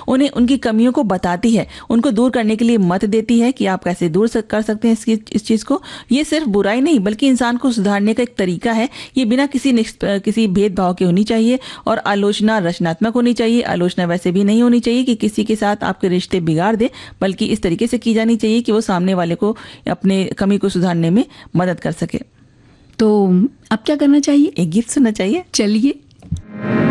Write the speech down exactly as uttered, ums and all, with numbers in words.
उन्हें उनकी कमियों को बताती है, उनको दूर करने के लिए मत देती है कि आप कैसे दूर कर सकते हैं इसकी इस चीज़ को। ये सिर्फ बुराई नहीं बल्कि इंसान को सुधारने का एक तरीका है। ये बिना किसी किसी भेदभाव के होनी चाहिए और आलोचना रचनात्मक होनी चाहिए। आलोचना वैसे भी नहीं होनी चाहिए कि किसी के साथ आपके रिश्ते बिगाड़ दे, बल्कि इस तरीके से की जानी चाहिए कि वो सामने वाले को अपने कमी को सुधारने में मदद कर सके। तो अब क्या करना चाहिए? एक गीत सुनना चाहिए। चलिए।